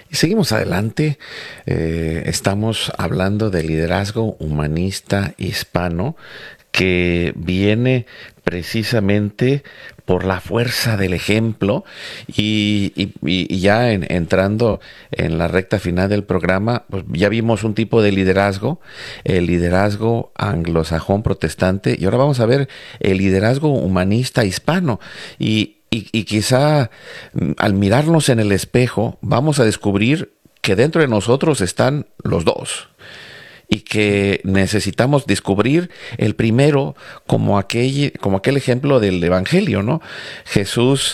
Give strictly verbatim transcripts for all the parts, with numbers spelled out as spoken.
Y seguimos adelante. Eh, estamos hablando del liderazgo humanista hispano que viene precisamente por la fuerza del ejemplo y, y- y ya en- entrando en la recta final del programa, pues ya vimos un tipo de liderazgo, el liderazgo anglosajón protestante, y ahora vamos a ver el liderazgo humanista hispano. Y, y, y quizá mm, al mirarnos en el espejo vamos a descubrir que dentro de nosotros están los dos y que necesitamos descubrir el primero como aquel, como aquel ejemplo del Evangelio, ¿no? Jesús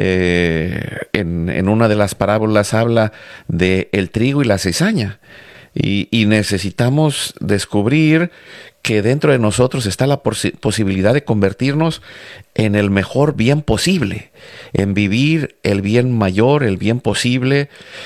eh, en, en una de las parábolas habla de el trigo y la cizaña. Y, y necesitamos descubrir que dentro de nosotros está la posi- posibilidad de convertirnos en el mejor bien posible, en vivir el bien mayor, el bien posible,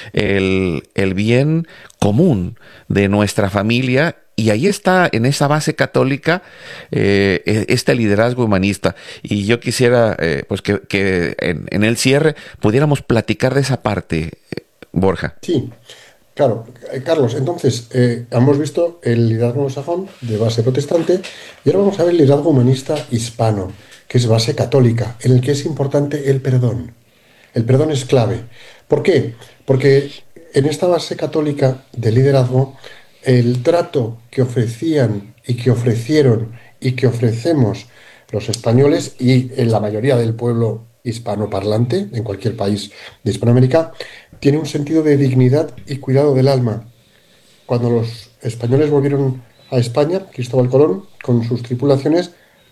el, el bien común de nuestra familia. Y ahí está, en esa base católica, eh, e- este liderazgo humanista. Y yo quisiera, eh, pues, que, que en, en el cierre pudiéramos platicar de esa parte, eh, Borja. Sí, claro. Eh, Carlos, entonces, eh, hemos visto el liderazgo anglosajón de base protestante y ahora vamos a ver el liderazgo humanista hispano, que es base católica, en el que es importante el perdón. El perdón es clave. ¿Por qué? Porque en esta base católica de liderazgo, el trato que ofrecían y que ofrecieron y que ofrecemos los españoles y en la mayoría del pueblo hispanoparlante, en cualquier país de Hispanoamérica, tiene un sentido de dignidad y cuidado del alma. Cuando los españoles volvieron a España, Cristóbal Colón, con sus tripulaciones,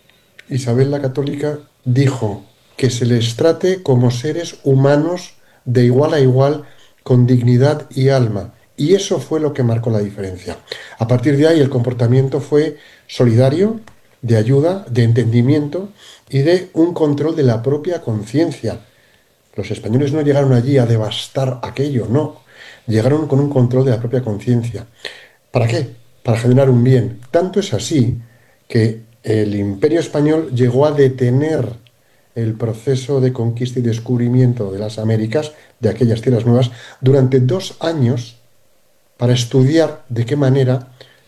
Isabel la Católica dijo que se les trate como seres humanos de igual a igual, con dignidad y alma. Y eso fue lo que marcó la diferencia. A partir de ahí el comportamiento fue solidario, de ayuda, de entendimiento y de un control de la propia conciencia. Los españoles no llegaron allí a devastar aquello, no. Llegaron con un control de la propia conciencia. ¿Para qué? Para generar un bien. Tanto es así que el Imperio español llegó a detener el proceso de conquista y descubrimiento de las Américas, de aquellas tierras nuevas, durante dos años para estudiar de qué manera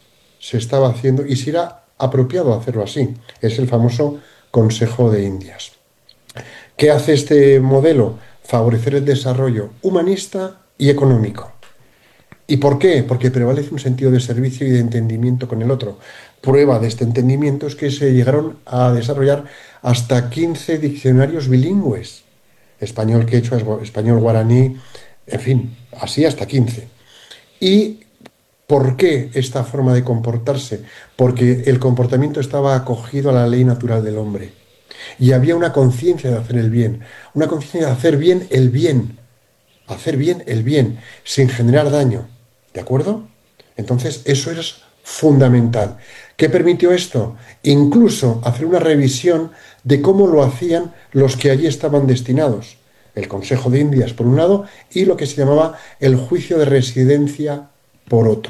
se estaba haciendo y si era apropiado hacerlo así. Es el famoso Consejo de Indias. ¿Qué hace este modelo? Favorecer el desarrollo humanista y económico. ¿Y por qué? Porque prevalece un sentido de servicio y de entendimiento con el otro. Prueba de este entendimiento es que se llegaron a desarrollar hasta quince diccionarios bilingües. Español quechua, español guaraní, en fin, así hasta quince. ¿Y por qué esta forma de comportarse? Porque el comportamiento estaba acogido a la ley natural del hombre. Y había una conciencia de hacer el bien, una conciencia de hacer bien el bien, hacer bien el bien, sin generar daño. ¿De acuerdo? Entonces, eso es fundamental. ¿Qué permitió esto? Incluso hacer una revisión de cómo lo hacían los que allí estaban destinados. El Consejo de Indias, por un lado, y lo que se llamaba el juicio de residencia por otro.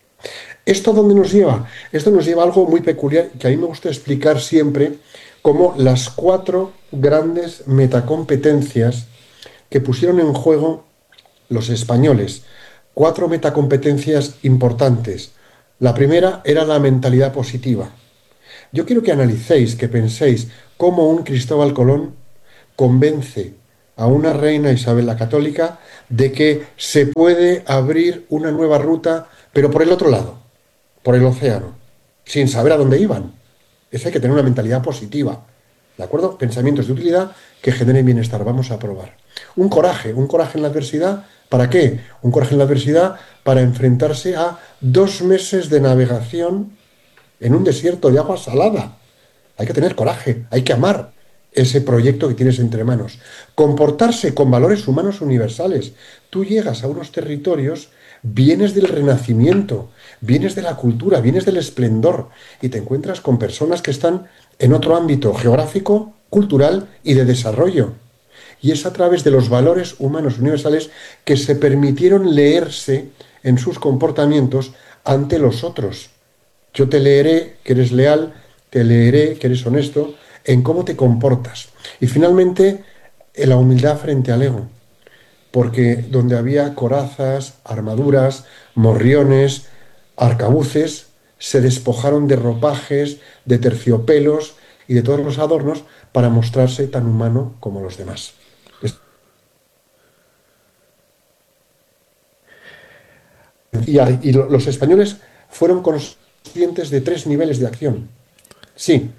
¿Esto dónde nos lleva? Esto nos lleva a algo muy peculiar que a mí me gusta explicar siempre como las cuatro grandes metacompetencias que pusieron en juego los españoles. Cuatro metacompetencias importantes. La primera era la mentalidad positiva. Yo quiero que analicéis, que penséis cómo un Cristóbal Colón convence a una reina Isabel la Católica de que se puede abrir una nueva ruta, pero por el otro lado, por el océano, sin saber a dónde iban. Eso hay que tener una mentalidad positiva. ¿De acuerdo? Pensamientos de utilidad que generen bienestar. Vamos a probar. Un coraje, un coraje en la adversidad. ¿Para qué? Un coraje en la adversidad para enfrentarse a dos meses de navegación en un desierto de agua salada. Hay que tener coraje, hay que amar ese proyecto que tienes entre manos. Comportarse con valores humanos universales. Tú llegas a unos territorios, vienes del renacimiento, vienes de la cultura, vienes del esplendor y te encuentras con personas que están en otro ámbito geográfico, cultural y de desarrollo. Y es a través de los valores humanos universales que se permitieron leerse en sus comportamientos ante los otros. Yo te leeré que eres leal, te leeré que eres honesto, en cómo te comportas. Y finalmente, en la humildad frente al ego. porque donde había corazas, armaduras, morriones, arcabuces, se despojaron de ropajes, de terciopelos y de todos los adornos para mostrarse tan humano como los demás. Y, a- y lo- los españoles fueron conscientes de tres niveles de acción. Sí,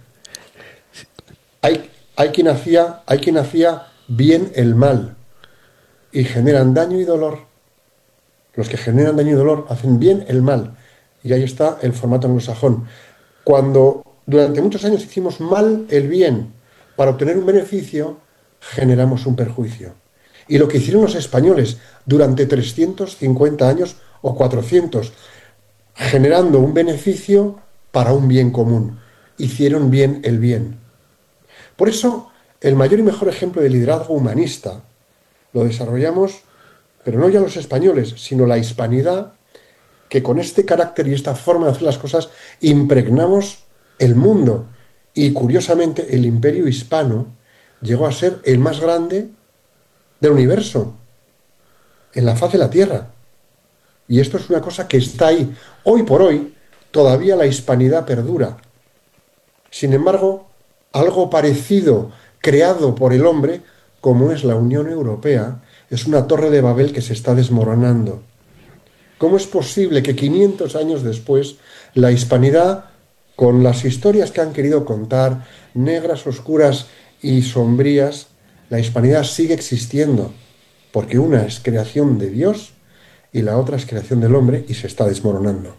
hay, hay quien hacía, hay quien hacía bien el mal y generan daño y dolor. Los que generan daño y dolor hacen bien el mal. Y ahí está el formato anglosajón. Cuando durante muchos años hicimos mal el bien para obtener un beneficio, generamos un perjuicio. Y lo que hicieron los españoles durante trescientos cincuenta años o cuatrocientos, generando un beneficio para un bien común. Hicieron bien el bien. Por eso, el mayor y mejor ejemplo de liderazgo humanista lo desarrollamos, pero no ya los españoles, sino la hispanidad, que con este carácter y esta forma de hacer las cosas impregnamos el mundo. Y curiosamente, el imperio hispano llegó a ser el más grande del universo, en la faz de la Tierra. Y esto es una cosa que está ahí. Hoy por hoy, todavía la hispanidad perdura. Sin embargo, algo parecido, creado por el hombre, como es la Unión Europea, es una torre de Babel que se está desmoronando. ¿Cómo es posible que quinientos años después la hispanidad, con las historias que han querido contar, negras, oscuras y sombrías, la hispanidad sigue existiendo? Porque una es creación de Dios y la otra es creación del hombre y se está desmoronando.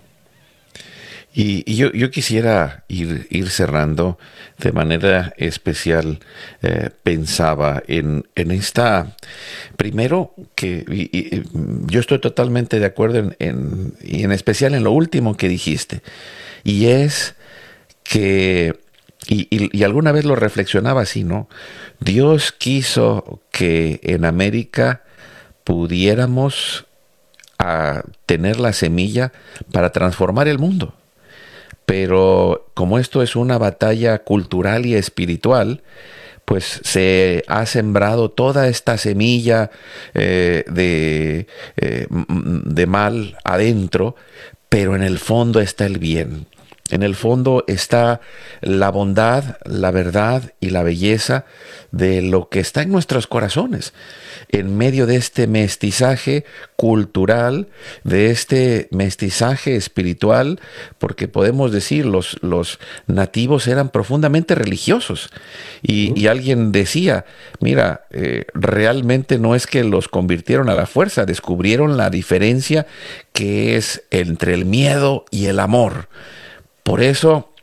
Y, y yo, yo quisiera ir, ir cerrando de manera especial. Eh, pensaba en, en esta, primero que y- y- yo estoy totalmente de acuerdo en, en- y en especial en lo último que dijiste, y es que, y, y- y alguna vez lo reflexionaba así, ¿no? Dios quiso que en América pudiéramos a tener la semilla para transformar el mundo. Pero como esto es una batalla cultural y espiritual, pues se ha sembrado toda esta semilla eh, de, eh, de mal adentro, pero en el fondo está el bien. En el fondo está la bondad, la verdad y la belleza de lo que está en nuestros corazones, en medio de este mestizaje cultural, de este mestizaje espiritual, porque podemos decir, los, los nativos eran profundamente religiosos. Y, y alguien decía, mira, eh, realmente no es que los convirtieron a la fuerza, descubrieron la diferencia que es entre el miedo y el amor. Por eso,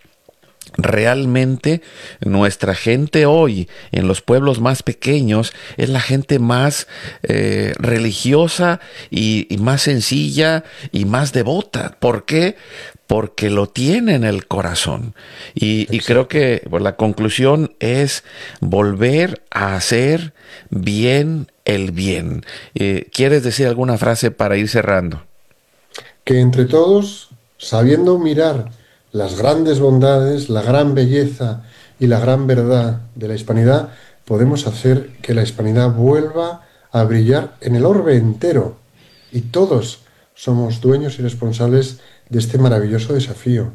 realmente nuestra gente hoy en los pueblos más pequeños es la gente más eh, religiosa y, y más sencilla y más devota. ¿Por qué? Porque lo tiene en el corazón. Y, y creo Exacto. que pues, la conclusión es volver a hacer bien el bien. Eh, ¿quieres decir alguna frase para ir cerrando? Que entre todos, sabiendo mirar las grandes bondades, la gran belleza y la gran verdad de la hispanidad, podemos hacer que la hispanidad vuelva a brillar en el orbe entero. Y todos somos dueños y responsables de este maravilloso desafío.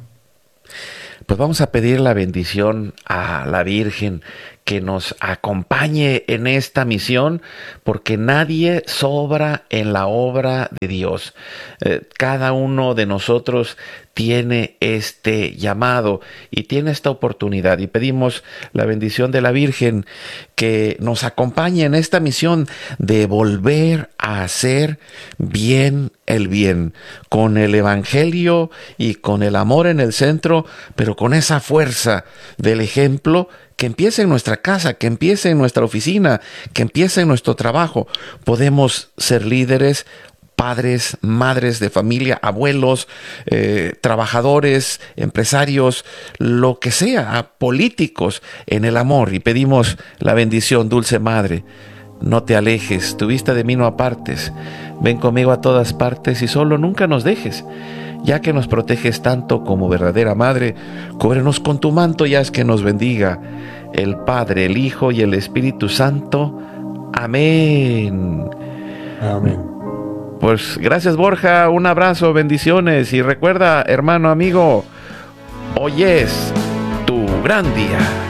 Pues vamos a pedir la bendición a la Virgen que nos acompañe en esta misión, porque nadie sobra en la obra de Dios. Eh, cada uno de nosotros tiene este llamado y tiene esta oportunidad, y pedimos la bendición de la Virgen que nos acompañe en esta misión de volver a hacer bien el bien, con el Evangelio y con el amor en el centro, pero con esa fuerza del ejemplo que empiece en nuestra casa, que empiece en nuestra oficina, que empiece en nuestro trabajo. Podemos ser líderes, padres, madres de familia, abuelos, eh, trabajadores, empresarios, lo que sea, políticos, en el amor. Y pedimos la bendición, dulce Madre. No te alejes, tu vista de mí no apartes. Ven conmigo a todas partes y solo nunca nos dejes. Ya que nos proteges tanto como verdadera Madre, cúbrenos con tu manto y haz que nos bendiga el Padre, el Hijo y el Espíritu Santo. Amén. Amén. Pues gracias, Borja, un abrazo, bendiciones, y recuerda, hermano, amigo, hoy es tu gran día.